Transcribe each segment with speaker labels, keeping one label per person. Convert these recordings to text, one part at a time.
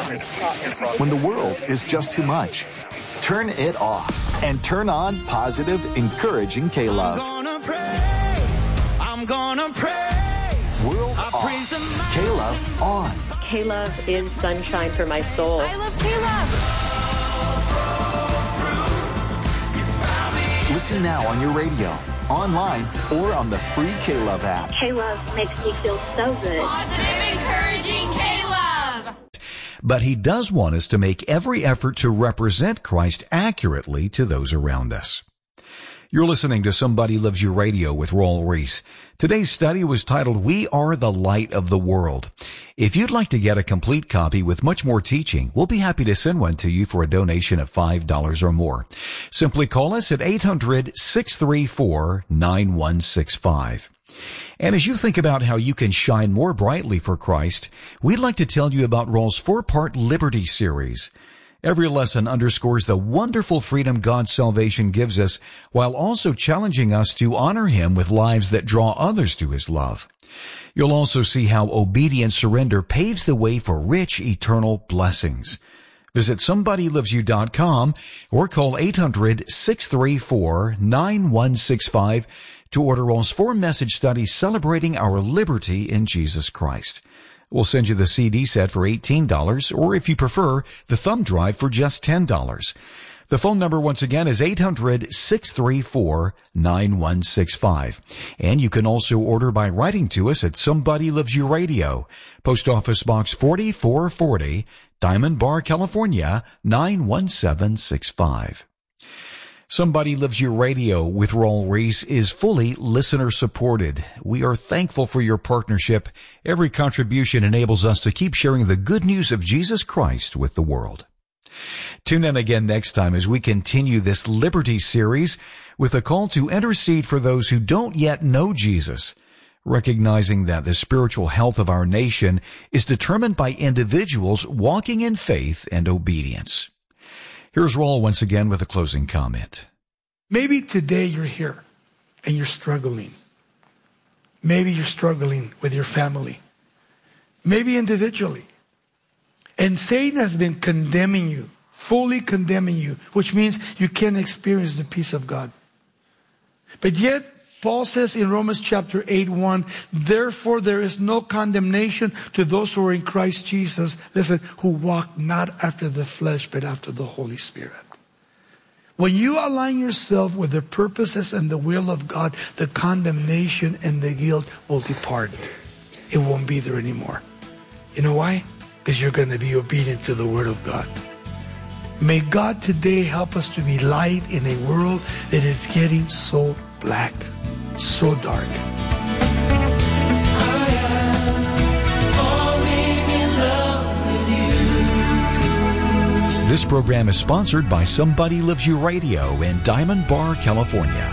Speaker 1: When the world is just too much, turn it off and turn on positive, encouraging K-Love.
Speaker 2: I'm gonna praise.
Speaker 1: World off. K-Love on.
Speaker 3: K-Love is sunshine for my soul.
Speaker 4: I love K-Love.
Speaker 1: Listen now on your radio, online, or on the free K-Love app.
Speaker 3: K-Love makes me feel so good.
Speaker 4: Positive, encouraging K-Love.
Speaker 5: But he does want us to make every effort to represent Christ accurately to those around us. You're listening to Somebody Loves You Radio with Raul Ries. Today's study was titled, We Are the Light of the World. If you'd like to get a complete copy with much more teaching, we'll be happy to send one to you for a donation of $5 or more. Simply call us at 800-634-9165. And as you think about how you can shine more brightly for Christ, we'd like to tell you about Raul's 4-part Liberty series. Every lesson underscores the wonderful freedom God's salvation gives us, while also challenging us to honor Him with lives that draw others to His love. You'll also see how obedient surrender paves the way for rich, eternal blessings. Visit SomebodyLovesYou.com or call 800-634-9165 to order Raul's 4-message study celebrating our liberty in Jesus Christ. We'll send you the CD set for $18, or if you prefer, the thumb drive for just $10. The phone number once again is 800-634-9165. And you can also order by writing to us at Somebody Loves You Radio, Post Office Box 4440, Diamond Bar, California, 91765. Somebody Loves You Radio with Raul Ries is fully listener supported. We are thankful for your partnership. Every contribution enables us to keep sharing the good news of Jesus Christ with the world. Tune in again next time as we continue this Liberty series with a call to intercede for those who don't yet know Jesus, recognizing that the spiritual health of our nation is determined by individuals walking in faith and obedience. Here's Raul once again with a closing comment.
Speaker 6: Maybe today you're here and you're struggling. Maybe you're struggling with your family. Maybe individually. And Satan has been condemning you, fully condemning you, which means you can't experience the peace of God. But yet, Paul says in Romans chapter 8:1, therefore there is no condemnation to those who are in Christ Jesus, listen, who walk not after the flesh, but after the Holy Spirit. When you align yourself with the purposes and the will of God, the condemnation and the guilt will depart. It won't be there anymore. You know why? Because you're going to be obedient to the Word of God. May God today help us to be light in a world that is getting so black, so dark.
Speaker 5: This program is sponsored by Somebody Loves You Radio in Diamond Bar, California.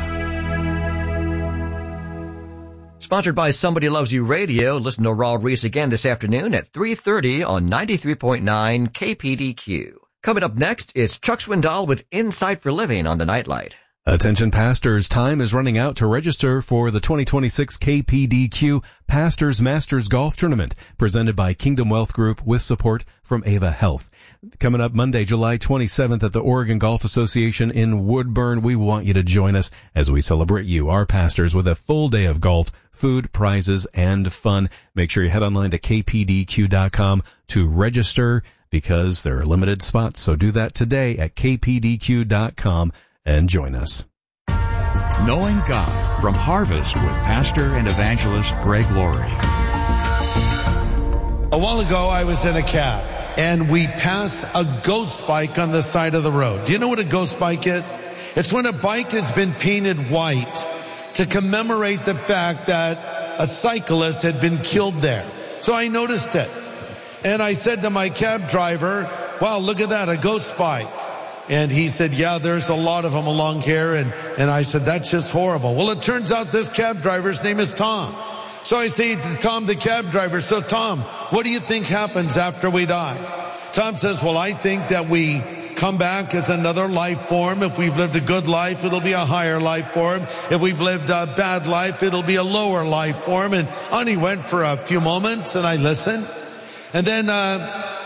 Speaker 7: Sponsored by Somebody Loves You Radio. Listen to Raul Ries again this afternoon at 3:30 on 93.9 KPDQ. Coming up next, it's Chuck Swindoll with Insight for Living on the Nightlight.
Speaker 8: Attention pastors, time is running out to register for the 2026 KPDQ Pastors Masters Golf Tournament, presented by Kingdom Wealth Group with support from Ava Health. Coming up Monday, July 27th at the Oregon Golf Association in Woodburn. We want you to join us as we celebrate you, our pastors, with a full day of golf, food, prizes, and fun. Make sure you head online to kpdq.com to register because there are limited spots. So do that today at kpdq.com. and join us.
Speaker 9: Knowing God from Harvest with Pastor and Evangelist Greg Laurie.
Speaker 10: A while ago, I was in a cab, and we passed a ghost bike on the side of the road. Do you know what a ghost bike is? It's when a bike has been painted white to commemorate the fact that a cyclist had been killed there. So I noticed it, and I said to my cab driver, wow, look at that, a ghost bike. And he said, yeah, there's a lot of them along here. And I said, that's just horrible. Well, it turns out this cab driver's name is Tom. So I say to Tom, the cab driver, so Tom, what do you think happens after we die? Tom says, well, I think that we come back as another life form. If we've lived a good life, it'll be a higher life form. If we've lived a bad life, it'll be a lower life form. And on he went for a few moments, and I listened. And then